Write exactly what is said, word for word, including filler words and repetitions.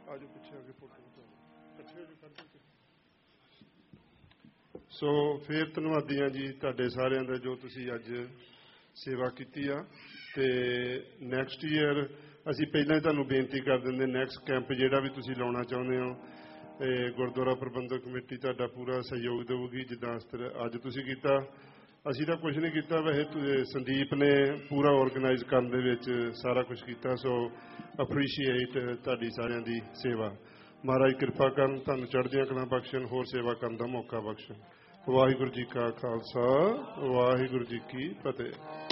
ਆਜੋ ਪਿੱਛੇ ਆ ਕੇ ਫੋਟੋ ਇਕੱਠੇ ਹੋ ਕਰਦੇ। ਸੋ ਫਿਰ ਧੰਨਵਾਦੀ ਹਾਂ ਜੀ ਤੁਹਾਡੇ ਸਾਰਿਆਂ ਦਾ ਜੋ ਤੁਸੀਂ ਅੱਜ ਸੇਵਾ ਕੀਤੀ ਆ। ਅਤੇ ਨੈਕਸਟ ਈਅਰ ਅਸੀਂ ਪਹਿਲਾਂ ਹੀ ਤੁਹਾਨੂੰ ਬੇਨਤੀ ਕਰ ਦਿੰਦੇ, ਨੈਕਸਟ ਕੈਂਪ ਜਿਹੜਾ ਵੀ ਤੁਸੀਂ ਲਾਉਣਾ ਚਾਹੁੰਦੇ ਹੋ ਅਤੇ ਗੁਰਦੁਆਰਾ ਪ੍ਰਬੰਧਕ ਕਮੇਟੀ ਤੁਹਾਡਾ ਪੂਰਾ ਸਹਿਯੋਗ ਦੇਊਗੀ। ਜਿੱਦਾਂ ਇਸ ਤਰ੍ਹਾਂ ਅੱਜ ਤੁਸੀਂ ਕੀਤਾ, ਅਸੀਂ ਤਾਂ ਕੁਛ ਨਹੀਂ ਕੀਤਾ, ਵੈਸੇ ਸੰਦੀਪ ਨੇ ਪੂਰਾ ਔਰਗਨਾਈਜ਼ ਕਰਨ ਦੇ ਵਿੱਚ ਸਾਰਾ ਕੁਛ ਕੀਤਾ। ਸੋ ਅਪਰੀਸ਼ੀਏਟ ਤੁਹਾਡੀ ਸਾਰਿਆਂ ਦੀ ਸੇਵਾ। ਮਹਾਰਾਜ ਕਿਰਪਾ ਕਰਨ, ਤੁਹਾਨੂੰ ਚੜ੍ਹਦੀਆਂ ਕਲਾਂ ਬਖਸ਼ਣ, ਹੋਰ ਸੇਵਾ ਕਰਨ ਦਾ ਮੌਕਾ ਬਖਸ਼ਣ। ਵਾਹਿਗੁਰੂ ਜੀ ਕਾ ਖਾਲਸਾ, ਵਾਹਿਗੁਰੂ ਜੀ ਕੀ ਫਤਿਹ।